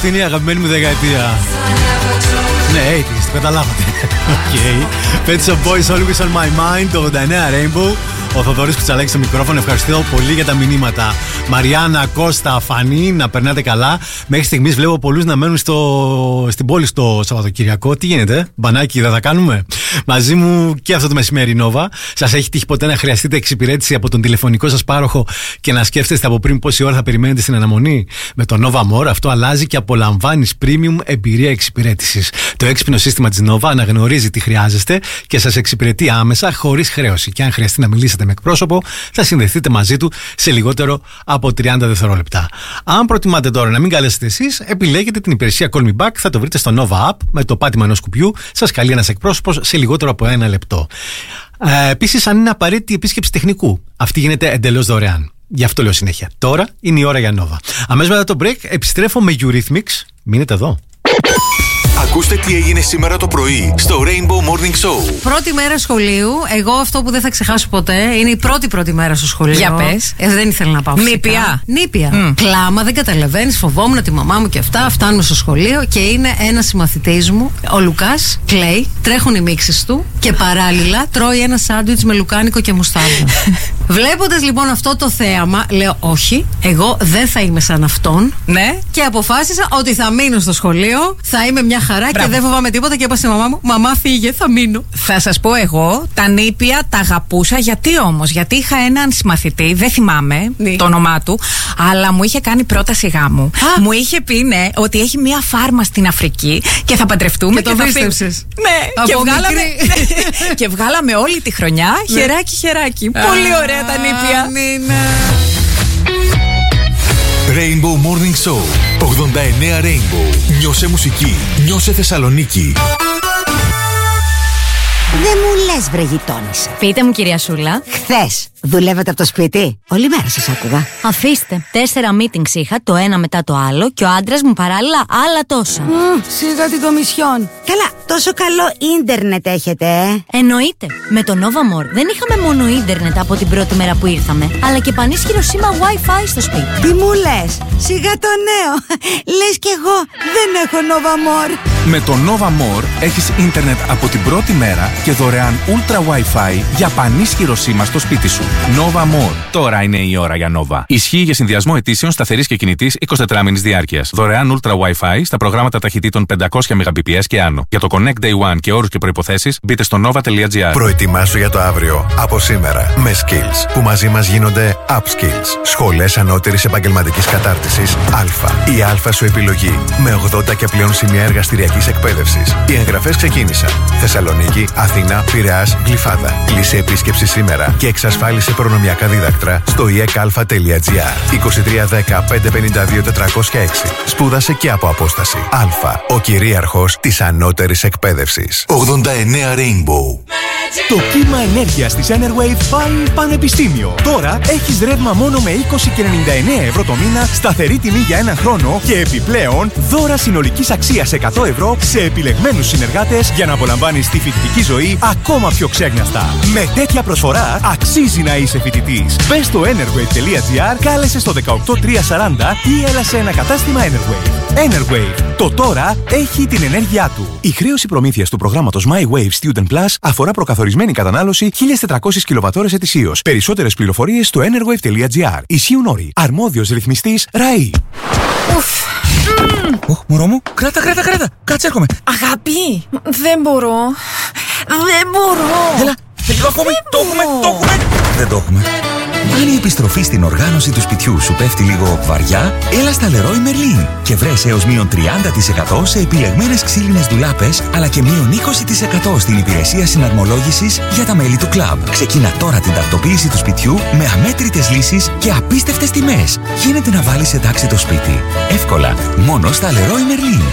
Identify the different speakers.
Speaker 1: Αυτή είναι η αγαπημένη μου δεκαετία. Ναι, 80's, το καταλάβατε. Οκ. Pet Shop Boys, Always on My Mind, το 89 Rainbow. Ο Θοδωρής Κουτσαλάκης στο μικρόφωνο. Ευχαριστώ πολύ για τα μηνύματα. Μαριάννα, Κώστα, Φανή, να περνάτε καλά. Μέχρι στιγμής βλέπω πολλούς να μένουν στην πόλη στο Σαββατοκυριακό. Τι γίνεται, μπανάκι δεν θα κάνουμε? Μαζί μου και αυτό το μεσημέρι, Νόβα. Σας έχει τύχει ποτέ να χρειαστείτε εξυπηρέτηση από τον τηλεφωνικό σας πάροχο και να σκέφτεστε από πριν πόση ώρα θα περιμένετε στην αναμονή? Με το Nova More αυτό αλλάζει και απολαμβάνεις premium εμπειρία εξυπηρέτησης. Το έξυπνο σύστημα της Nova αναγνωρίζει τι χρειάζεστε και σας εξυπηρετεί άμεσα χωρίς χρέωση. Και αν χρειαστεί να μιλήσετε με εκπρόσωπο, θα συνδεθείτε μαζί του σε λιγότερο από 30 δευτερόλεπτα. Αν προτιμάτε τώρα να μην καλέσετε εσείς, επιλέγετε την υπηρεσία Call Me Back. Θα το βρείτε στο Nova App με το πάτημα ενός κουμπιού. Σας καλεί ένας εκπρόσωπος σε λιγότερο από 1 λεπτό. Επίσης, αν είναι απαραίτητη επίσκεψη τεχνικού, αυτή γίνεται εντελώς δωρεάν. Γι' αυτό λέω συνέχεια. Τώρα είναι η ώρα για Nova. Αμέσως μετά το break επιστρέφω με Eurythmics. Μείνετε εδώ.
Speaker 2: Ακούστε τι έγινε σήμερα το πρωί στο Rainbow Morning Show.
Speaker 3: Πρώτη μέρα σχολείου. Εγώ αυτό που δεν θα ξεχάσω ποτέ είναι η πρώτη μέρα στο σχολείο.
Speaker 4: Για πες.
Speaker 3: Δεν ήθελα να πάω. Νήπια. Κλάμα, δεν καταλαβαίνεις. Φοβόμουν τη μαμά μου και αυτά. Φτάνουμε στο σχολείο και είναι ένας συμμαθητής μου, ο Λουκάς, κλαίει. Τρέχουν οι μίξεις του και παράλληλα τρώει ένα σάντουιτς με λουκάνικο και μουστάρδα. Βλέποντας λοιπόν αυτό το θέαμα, λέω όχι, εγώ δεν θα είμαι σαν αυτόν.
Speaker 4: Ναι.
Speaker 3: Και αποφάσισα ότι θα μείνω στο σχολείο, θα είμαι μια χαρά. Μπράβο. Και δεν φοβάμαι τίποτα. Και είπα στη μαμά μου: Μαμά, φύγε, θα μείνω.
Speaker 4: Θα σας πω εγώ, τα νήπια τα αγαπούσα. Γιατί όμως? Γιατί είχα έναν συμμαθητή, δεν θυμάμαι το όνομά του, αλλά μου είχε κάνει πρόταση γάμου. Μου είχε πει ότι έχει μια φάρμα στην Αφρική και θα παντρευτούμε.
Speaker 3: Και το πίστεψες?
Speaker 4: Ναι, και βγάλαμε όλη τη χρονιά χεράκι. Πολύ ωραία τα νήπια.
Speaker 2: Rainbow Morning Show 89 Rainbow. Νιώσε μουσική, νιώσε Θεσσαλονίκη.
Speaker 5: Δεν μου λες βρε γειτόνισσα.
Speaker 6: Πείτε μου κυρία Σούλα.
Speaker 5: Χθες δουλεύατε από το σπίτι? Όλη μέρα σας άκουγα.
Speaker 6: Αφήστε, 4 meetings είχα, το ένα μετά το άλλο, και ο άντρας μου παράλληλα άλλα τόσα.
Speaker 5: Σιγά την Κομισιόν. Καλά, τόσο καλό ίντερνετ έχετε,
Speaker 6: Εννοείται. Με το Nova More δεν είχαμε μόνο ίντερνετ από την πρώτη μέρα που ήρθαμε, αλλά και πανίσχυρο σήμα Wi-Fi στο σπίτι.
Speaker 5: Τι μου λες? Σιγά το νέο. Λες κι εγώ δεν έχω Nova More.
Speaker 7: Με το Nova More έχεις ίντερνετ από την πρώτη μέρα και δωρεάν Ultra Wi-Fi για πανίσχυρο σήμα στο σπίτι σου. Nova More. Τώρα είναι η ώρα για Nova. Ισχύει για συνδυασμό ετήσεων σταθερής και κινητής 24 μήνης διάρκειας. Δωρεάν Ultra Wi-Fi στα προγράμματα ταχυτήτων 500 Mbps και άνω. Για το Connect Day One και όρους και προϋποθέσεις μπείτε στο nova.gr.
Speaker 8: Προετοιμάσου για το αύριο από σήμερα με Skills που μαζί μας γίνονται Upskills. Σχολές ανώτερης επαγγελματικής κατάρτισης Α. Η Α σου επιλογή με 80 και πλέον σημεία εργαστηριακής εκπαίδευσης. Οι εγγραφές ξεκίνησαν. Θεσσαλονίκη, Αθήνα, Πειραιάς, Γλυφάδα. Κλείσε επίσκεψη σήμερα και εξασφάλισε προνομιακά δίδακτρα στο ekalfa.gr. 2310 552 406. Σπούδασε και από απόσταση. Α. Ο κυρίαρχος της ανώτερης εκπαίδευσης.
Speaker 2: 89 Rainbow.
Speaker 9: Το κύμα ενέργειας της Enerwave πάει πανεπιστήμιο. Τώρα έχεις ρεύμα μόνο με 20 και 99 ευρώ το μήνα, σταθερή τιμή για έναν χρόνο και επιπλέον δώρα συνολικής αξίας 100 ευρώ σε επιλεγμένους συνεργάτες για να απολαμβάνεις τη φοιτητική ζωή ακόμα πιο ξέγναστα. Με τέτοια προσφορά αξίζει να είσαι φοιτητής. Μπες στο enerwave.gr, κάλεσε στο 18340 ή έλα σε ένα κατάστημα Enerwave. Enerwave. Το τώρα έχει την ενέργειά του. Η χρέωση προμήθειας του προγράμματος My Wave Student Plus αφορά προκαθορισμένη κατανάλωση 1400 κιλοβατώρες ετησίως. Περισσότερες πληροφορίες στο enerwave.gr. Ισχύουν όροι. Αρμόδιος ρυθμιστής ΡΑΗ.
Speaker 10: Μωρό μου, κράτα. Κάτσε, έρχομαι.
Speaker 4: Αγάπη, δεν μπορώ.
Speaker 10: Έλα, λίγο ακόμη. Το έχουμε. Δεν το έχουμε. Αν η επιστροφή στην οργάνωση του σπιτιού σου πέφτει λίγο βαριά, έλα στα Leroy Merlin και βρες έως μείον 30% σε επιλεγμένες ξύλινες ντουλάπες, αλλά και μείον 20% στην υπηρεσία συναρμολόγησης για τα μέλη του κλαμπ. Ξεκίνα τώρα την τακτοποίηση του σπιτιού με αμέτρητες λύσεις και απίστευτες τιμές. Γίνεται να βάλεις εντάξει το σπίτι. Εύκολα, μόνο στα Leroy Merlin.